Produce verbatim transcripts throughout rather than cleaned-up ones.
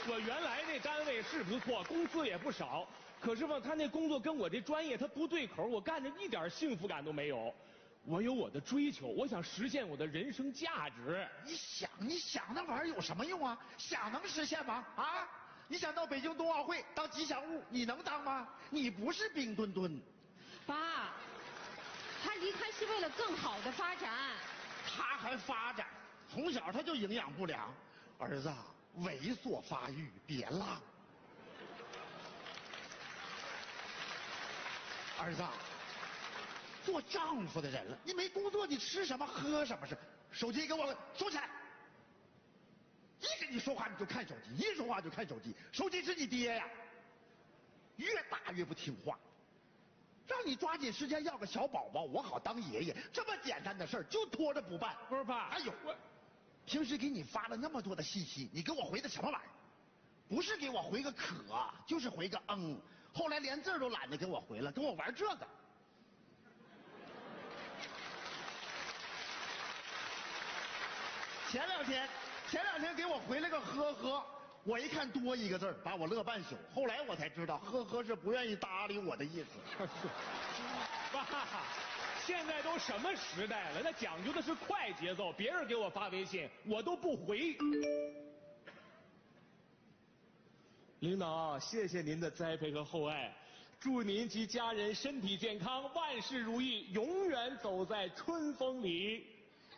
我原来那单位是不错，工资也不少，可是吧，他那工作跟我这专业他不对口，我干着一点幸福感都没有。我有我的追求，我想实现我的人生价值。 你想，你想那玩意儿有什么用啊？想能实现吗？啊！你想到北京冬奥会当吉祥物，你能当吗？你不是冰墩墩。 爸，他离开是为了更好的发展。 他还发展，从小他就营养不良。儿子，猥琐发育，别浪。儿子，做丈夫的人了，你没工作，你吃什么喝什么是？手机给我收起来。一跟你说话你就看手机，一说话就看手机，手机是你爹呀，越打越不听话。让你抓紧时间要个小宝宝，我好当爷爷。这么简单的事儿就拖着不办。 不是爸， 还有我，平时给你发了那么多的信息，你给我回的什么玩意儿？不是给我回个可，就是回个嗯。后来连字儿都懒得给我回了，跟我玩这个。前两天，前两天给我回了个呵呵，我一看多一个字儿，把我乐半宿。后来我才知道，呵呵是不愿意搭理我的意思。 爸，现在都什么时代了？那讲究的是快节奏，别人给我发微信，我都不回。领导，谢谢您的栽培和厚爱，祝您及家人身体健康，万事如意，永远走在春风里。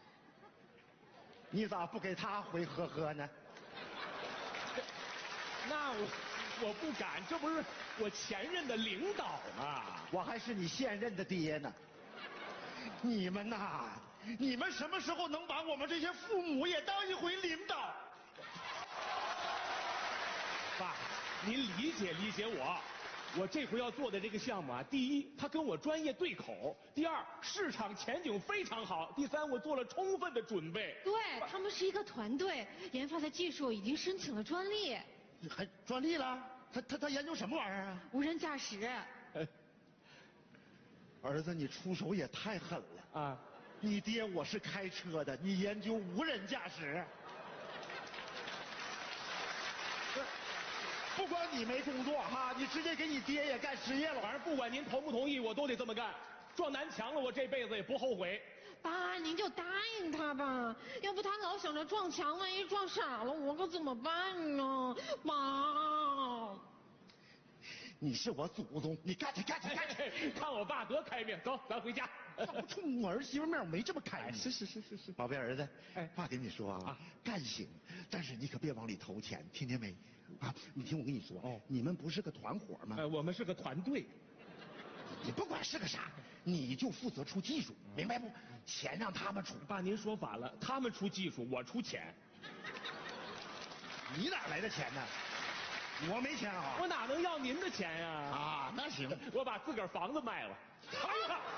你咋不给他回呵呵呢？ 那我我不敢，这不是我前任的领导吗？ 我还是你现任的爹呢。你们呐，你们什么时候能把我们这些父母也当一回领导？ 爸，您理解理解我。我这回要做的这个项目啊，第一，它跟我专业对口；第二，市场前景非常好；第三，我做了充分的准备。 对，他们是一个团队，研发的技术已经申请了专利。 还专利了？他他他研究什么玩意儿啊？ 无人驾驶。 儿子，你出手也太狠了啊！ 你爹我是开车的，你研究无人驾驶？不光你没工作哈，你直接给你爹也干失业了。 反正不管您同不同意，我都得这么干。撞南墙了，我这辈子也不后悔。 爸，您就答应他吧，要不他老想着撞墙，万一撞傻了，我可怎么办呢？妈， 你是我祖宗，你干去干去干去！ 看我爸多开明，走，咱回家。 不冲我儿媳妇面，我没这么开明。 是是是是是， 宝贝儿子， 哎， 爸跟你说啊，啊干行，但是你可别往里投钱，听见没？啊，你听我跟你说，哦，你们不是个团伙吗？ 呃，我们是个团队。 你不管是个啥，你就负责出技术，明白不？钱让他们出。 爸，您说反了，他们出技术，我出钱。 你哪来的钱呢？我没钱啊！ 我哪能要您的钱呀？ 啊，那行， 我把自个儿房子卖了。哎呀！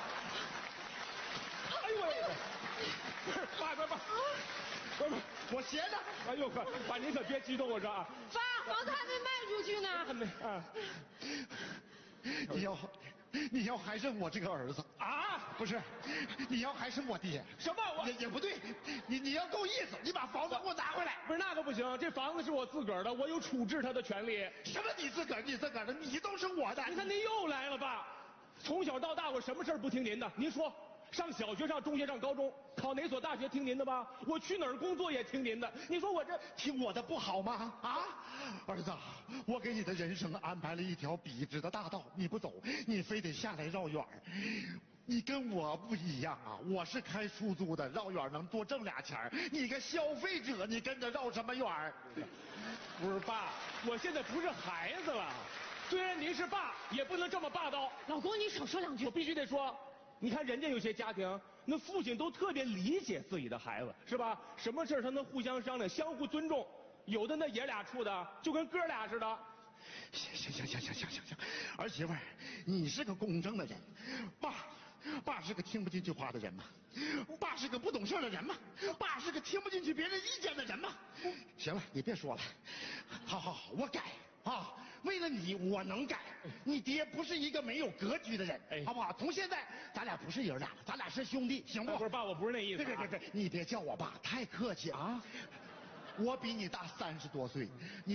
哎呦喂！不是，爸爸爸，不不，我鞋呢？哎呦可，爸您可别激动，我说啊。 爸，房子还没卖出去呢。 还没啊。 你要，你要还认我这个儿子啊？不是，你要还是我爹？ 什么？我也也不对，你你要够意思，你把房子给我拿回来。 不是那可不行，这房子是我自个儿的，我有处置它的权利。 什么你自个儿你自个儿的，你都是我的。 你看您又来了吧？从小到大我什么事儿不听您的？您说。上小学、上中学、上高中，考哪所大学听您的吧？我去哪儿工作也听您的。你说我这听我的不好吗？啊，儿子，我给你的人生安排了一条笔直的大道，你不走，你非得下来绕远儿。你跟我不一样啊，我是开出租的，绕远能多挣俩钱儿。你个消费者，你跟着绕什么远儿？ 不是爸，我现在不是孩子了。虽然您是爸，也不能这么霸道。 老公，你少说两句。 我必须得说。你看人家有些家庭，那父亲都特别理解自己的孩子，是吧？什么事他能互相商量，相互尊重。有的那爷俩处的就跟哥俩似的。 行行行行行行行行，儿媳妇儿，你是个公正的人，爸。爸是个听不进去话的人吗？爸是个不懂事的人吗？爸是个听不进去别人意见的人吗？行了，你别说了，好好好，我改啊！为了你，我能改。你爹不是一个没有格局的人，哎、好不好？从现在咱俩不是爷俩了，咱俩是兄弟，行不？ 不是爸，我不是那意思、啊。 对对对对，你别叫我爸，太客气啊！我比你大三十多岁，你。